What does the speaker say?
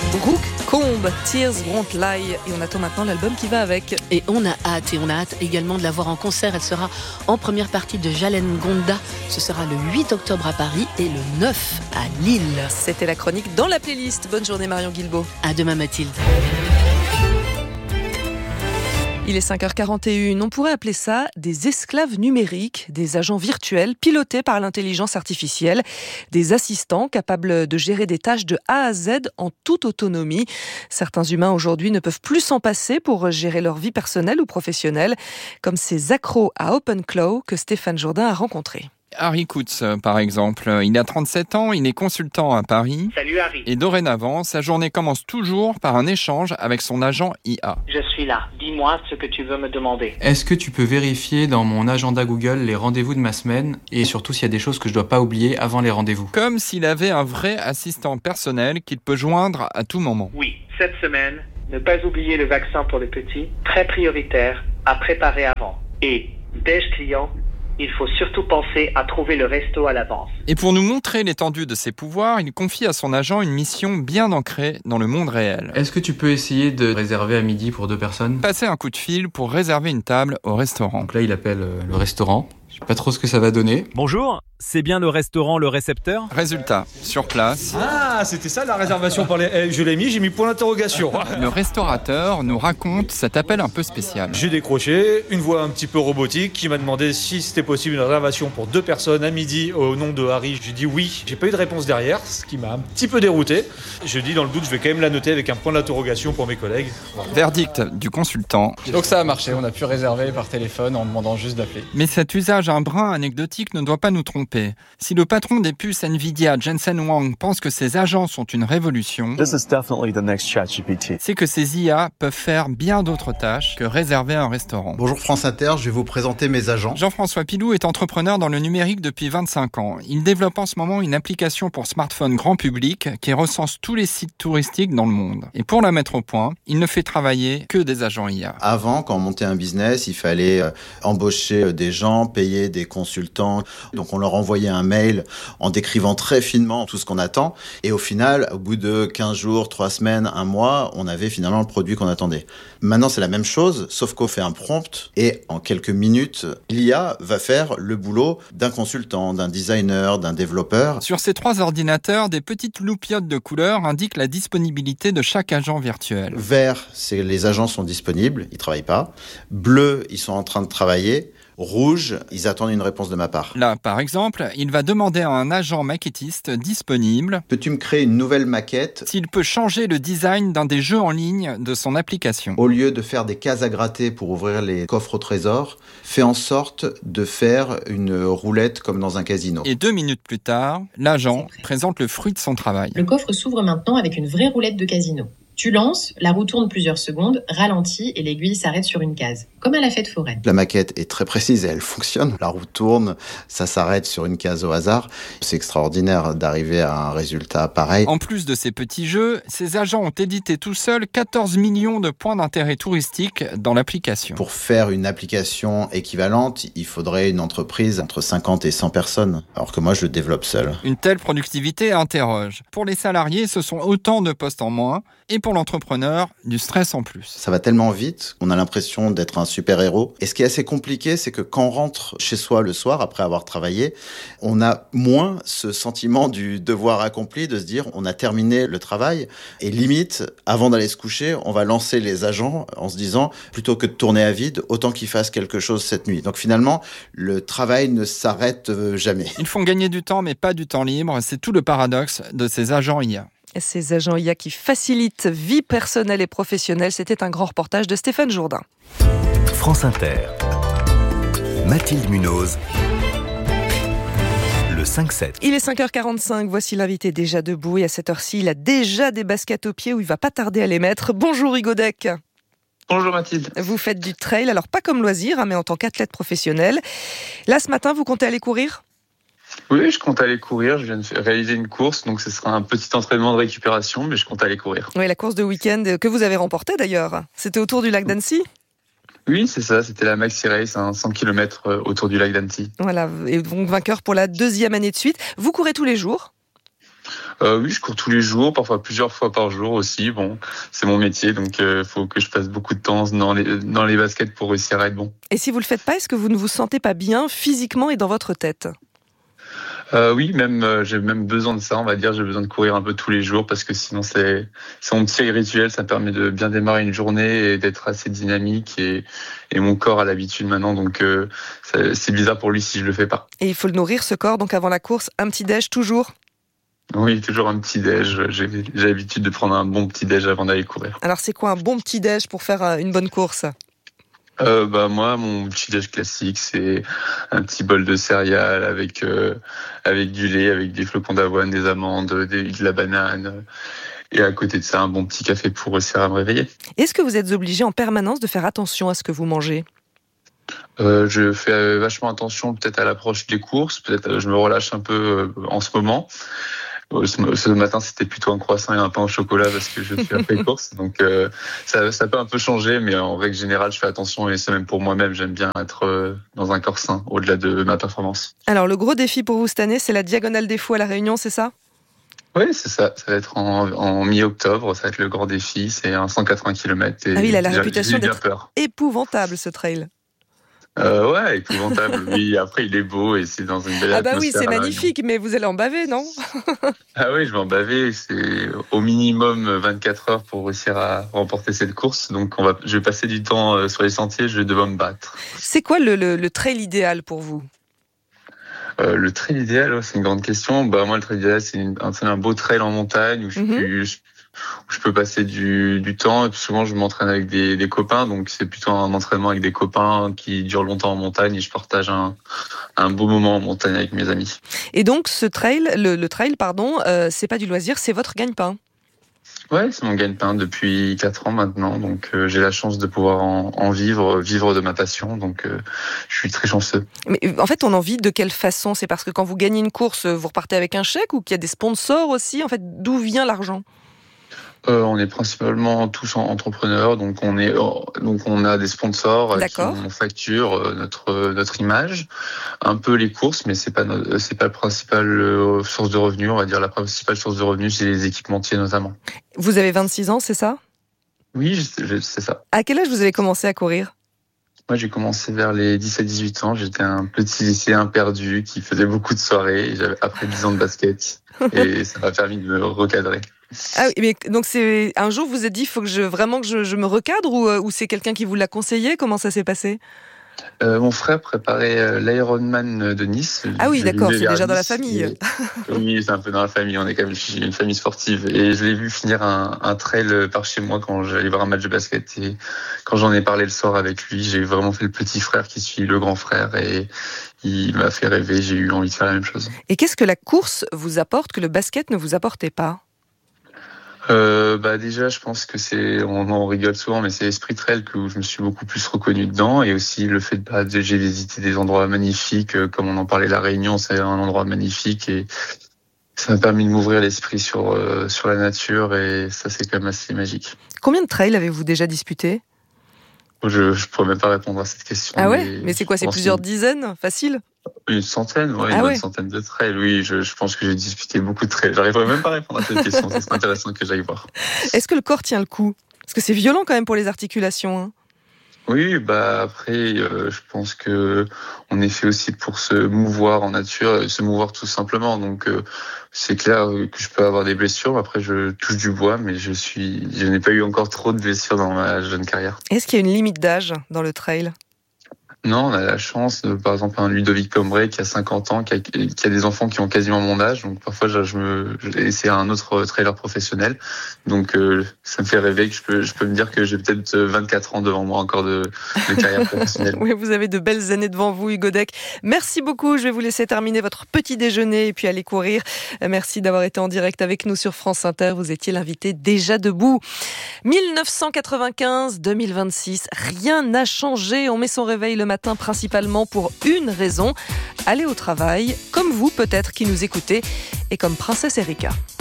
Brooke Combe, Tears Won't Lie, et on attend maintenant l'album qui va avec. Et on a hâte également de la voir en concert. Elle sera en première partie de Jalen Gonda. Ce sera le 8 octobre à Paris et le 9 à Lille. C'était la chronique dans la playlist. Bonne journée Marion Guilbault. À demain Mathilde. Il est 5h41, on pourrait appeler ça des esclaves numériques, des agents virtuels pilotés par l'intelligence artificielle, des assistants capables de gérer des tâches de A à Z en toute autonomie. Certains humains aujourd'hui ne peuvent plus s'en passer pour gérer leur vie personnelle ou professionnelle, comme ces accros à OpenClaw que Stéphane Jourdain a rencontrés. Harry Kutz, par exemple, il a 37 ans, il est consultant à Paris. Salut Harry. Et dorénavant, sa journée commence toujours par un échange avec son agent IA. Je suis là. Dis-moi ce que tu veux me demander. Est-ce que tu peux vérifier dans mon agenda Google les rendez-vous de ma semaine et surtout s'il y a des choses que je dois pas oublier avant les rendez-vous? Comme s'il avait un vrai assistant personnel qu'il peut joindre à tout moment. Oui, cette semaine, ne pas oublier le vaccin pour les petits, très prioritaire, à préparer avant. Et, déj client, il faut surtout penser à trouver le resto à l'avance. Et pour nous montrer l'étendue de ses pouvoirs, il confie à son agent une mission bien ancrée dans le monde réel. Est-ce que tu peux essayer de réserver à midi pour 2 personnes? Passer un coup de fil pour réserver une table au restaurant. Donc là, il appelle le restaurant. Je sais pas trop ce que ça va donner. Bonjour, c'est bien le restaurant Le Récepteur ? Résultat, sur place, Ah, c'était ça la réservation pour les... Je l'ai mis, j'ai mis point d'interrogation. le restaurateur nous raconte cet appel un peu spécial. J'ai décroché, une voix un petit peu robotique qui m'a demandé si c'était possible une réservation pour 2 personnes à midi au nom de Harry. J'ai dit oui. J'ai pas eu de réponse derrière, ce qui m'a un petit peu dérouté. Je dis dans le doute, je vais quand même la noter avec un point d'interrogation pour mes collègues. Voilà. Verdict du consultant. Donc ça a marché, on a pu réserver par téléphone en demandant juste d'appeler. Mais cet usage un brin anecdotique ne doit pas nous tromper. Si le patron des puces Nvidia, Jensen Huang, pense que ses agents sont une révolution, c'est que ces IA peuvent faire bien d'autres tâches que réserver un restaurant. Bonjour France Inter, je vais vous présenter mes agents. Jean-François Pilou est entrepreneur dans le numérique depuis 25 ans. Il développe en ce moment une application pour smartphone grand public qui recense tous les sites touristiques dans le monde. Et pour la mettre au point, il ne fait travailler que des agents IA. Avant, quand on montait un business, il fallait embaucher des gens, payer des consultants. Donc on leur envoyait un mail en décrivant très finement tout ce qu'on attend. Et au final, au bout de 15 jours, 3 semaines, 1 mois, on avait finalement le produit qu'on attendait. Maintenant, c'est la même chose, sauf qu'on fait un prompt et en quelques minutes, l'IA va faire le boulot d'un consultant, d'un designer, d'un développeur. Sur ces 3 ordinateurs, des petites loupiottes de couleurs indiquent la disponibilité de chaque agent virtuel. Vert, c'est les agents sont disponibles, ils travaillent pas. Bleu, ils sont en train de travailler. Rouge, ils attendent une réponse de ma part. Là, par exemple, il va demander à un agent maquettiste disponible Peux-tu me créer une nouvelle maquette s'il peut changer le design d'un des jeux en ligne de son application. au lieu de faire des cases à gratter pour ouvrir les coffres au trésor, fais en sorte de faire une roulette comme dans un casino. Et 2 minutes plus tard, l'agent présente le fruit de son travail. Le coffre s'ouvre maintenant avec une vraie roulette de casino. Tu lances, la roue tourne plusieurs secondes, ralentit et l'aiguille s'arrête sur une case, comme à la fête foraine. La maquette est très précise et elle fonctionne. La roue tourne, ça s'arrête sur une case au hasard. C'est extraordinaire d'arriver à un résultat pareil. En plus de ces petits jeux, ces agents ont édité tout seuls 14 millions de points d'intérêt touristique dans l'application. Pour faire une application équivalente, il faudrait une entreprise entre 50 et 100 personnes, alors que moi je le développe seul. Une telle productivité interroge. Pour les salariés, ce sont autant de postes en moins, et pour l'entrepreneur, du stress en plus. Ça va tellement vite qu'on a l'impression d'être un super-héros. Et ce qui est assez compliqué, c'est que quand on rentre chez soi le soir, après avoir travaillé, on a moins ce sentiment du devoir accompli, de se dire on a terminé le travail. Et limite, avant d'aller se coucher, on va lancer les agents en se disant, plutôt que de tourner à vide, autant qu'ils fassent quelque chose cette nuit. Donc finalement, le travail ne s'arrête jamais. Ils font gagner du temps, mais pas du temps libre. C'est tout le paradoxe de ces agents IA. Ces agents IA qui facilitent vie personnelle et professionnelle, c'était un grand reportage de Stéphane Jourdain. France Inter. Mathilde Munoz. Le 5-7. Il est 5h45, voici l'invité déjà debout et à cette heure-ci, il a déjà des baskets aux pieds où il va pas tarder à les mettre. Bonjour Hugo Deck. Bonjour Mathilde. Vous faites du trail, alors pas comme loisir, mais en tant qu'athlète professionnel. Là ce matin, vous comptez aller courir ? Oui, je compte aller courir. Je viens de réaliser une course, donc ce sera un petit entraînement de récupération, mais je compte aller courir. Oui, la course de week-end que vous avez remportée d'ailleurs. C'était autour du lac d'Annecy ? Oui, c'est ça. C'était la Maxi Race, 100 km autour du lac d'Annecy. Voilà, et donc vainqueur pour la 2e année de suite. Vous courez tous les jours ? Oui, je cours tous les jours, parfois plusieurs fois par jour aussi. Bon, c'est mon métier, donc faut que je passe beaucoup de temps dans les baskets pour réussir à être bon. Et si vous le faites pas, est-ce que vous ne vous sentez pas bien physiquement et dans votre tête ? Oui, j'ai même besoin de ça, on va dire. J'ai besoin de courir un peu tous les jours parce que sinon c'est mon petit rituel. Ça me permet de bien démarrer une journée et d'être assez dynamique et mon corps a l'habitude maintenant. Donc c'est bizarre pour lui si je le fais pas. Et il faut le nourrir ce corps. Donc avant la course, un petit déj toujours. Oui, toujours un petit déj. J'ai l'habitude de prendre un bon petit déj avant d'aller courir. Alors c'est quoi un bon petit déj pour faire une bonne course ? Moi, mon petit déj classique, c'est un petit bol de céréales avec du lait, avec des flocons d'avoine, des amandes, de la banane. Et à côté de ça, un bon petit café pour réussir à me réveiller. Est-ce que vous êtes obligé en permanence de faire attention à ce que vous mangez ? Je fais vachement attention peut-être à l'approche des courses. Peut-être je me relâche un peu en ce moment. Ce matin, c'était plutôt un croissant et un pain au chocolat parce que je suis après course. Donc, ça peut un peu changer, mais en règle générale, je fais attention et c'est même pour moi-même. J'aime bien être dans un corps sain au-delà de ma performance. Alors, le gros défi pour vous cette année, c'est la Diagonale des Fous à La Réunion, c'est ça ? Oui, c'est ça. Ça va être en mi-octobre. Ça va être le grand défi. C'est un 180 km. Et il a la réputation d'être peur. Épouvantable, ce trail. Ouais, épouvantable. Oui, après il est beau et c'est dans une belle atmosphère. Ah bah oui, c'est magnifique, mais vous allez en baver, non ? Ah oui, je vais en baver. C'est au minimum 24 heures pour réussir à remporter cette course. Donc je vais passer du temps sur les sentiers, je vais devoir me battre. C'est quoi le trail idéal pour vous ? Le trail idéal, c'est une grande question. Moi, le trail idéal, c'est un beau trail en montagne où je peux passer du temps. Et souvent, je m'entraîne avec des copains, donc c'est plutôt un entraînement avec des copains qui dure longtemps en montagne et je partage un beau moment en montagne avec mes amis. Et donc, ce trail, le trail, c'est pas du loisir, c'est votre gagne-pain. Ouais, c'est mon gagne-pain depuis 4 ans maintenant, donc j'ai la chance de pouvoir en vivre de ma passion, donc je suis très chanceux. Mais en fait, on en vit de quelle façon ? C'est parce que quand vous gagnez une course, vous repartez avec un chèque ou qu'il y a des sponsors aussi ? En fait, d'où vient l'argent ? On est principalement tous entrepreneurs, donc on a des sponsors qui on facture notre image, un peu les courses, mais c'est pas la principale source de revenus. On va dire la principale source de revenus, c'est les équipementiers notamment. Vous avez 26 ans, c'est ça ? Oui, c'est ça. À quel âge vous avez commencé à courir ? Moi, j'ai commencé vers les 17-18 ans. J'étais un petit lycéen perdu qui faisait beaucoup de soirées. J'avais après 10 ans de basket et ça m'a permis de me recadrer. Ah oui, mais donc c'est un jour vous vous êtes dit il faut que je me recadre ou c'est quelqu'un qui vous l'a conseillé ? Comment ça s'est passé ? Mon frère préparait l'Ironman de Nice. Ah oui, d'accord, c'est déjà dans la famille. Oui, c'est un peu dans la famille. On est quand même une famille sportive. Et je l'ai vu finir un trail par chez moi quand j'allais voir un match de basket. Et quand j'en ai parlé le soir avec lui, j'ai vraiment fait le petit frère qui suit le grand frère. Et il m'a fait rêver. J'ai eu envie de faire la même chose. Et qu'est-ce que la course vous apporte que le basket ne vous apportait pas ? Déjà, je pense que on en rigole souvent, mais c'est l'esprit trail que je me suis beaucoup plus reconnu dedans, et aussi le fait de j'ai visité des endroits magnifiques, comme on en parlait, La Réunion, c'est un endroit magnifique, et ça m'a permis de m'ouvrir l'esprit sur la nature, et ça, c'est quand même assez magique. Combien de trails avez-vous déjà disputé ? Je pourrais même pas répondre à cette question. Ah ouais ? Mais c'est quoi ? C'est plusieurs dizaines ? Facile ? Une centaine, une bonne centaine de trails. Oui, je pense que j'ai disputé beaucoup de trails. J'arriverai même pas à répondre à cette question. C'est intéressant que j'aille voir. Est-ce que le corps tient le coup ? Parce que c'est violent quand même pour les articulations. Hein. Oui, après, je pense que on est fait aussi pour se mouvoir en nature, se mouvoir tout simplement. Donc, c'est clair que je peux avoir des blessures. Après, je touche du bois, mais je n'ai pas eu encore trop de blessures dans ma jeune carrière. Est-ce qu'il y a une limite d'âge dans le trail ? Non, on a la chance, par exemple, un Ludovic Pombray qui a 50 ans, qui a des enfants qui ont quasiment mon âge. Donc parfois, et c'est un autre trailer professionnel. Donc ça me fait rêver que je peux me dire que j'ai peut-être 24 ans devant moi encore de carrière professionnelle. Oui, vous avez de belles années devant vous, Hugo Deck. Merci beaucoup. Je vais vous laisser terminer votre petit déjeuner et puis aller courir. Merci d'avoir été en direct avec nous sur France Inter. Vous étiez l'invité déjà debout. 1995-2026, rien n'a changé. On met son réveil le matin principalement pour une raison, aller au travail, comme vous peut-être qui nous écoutez, et comme Princesse Erika.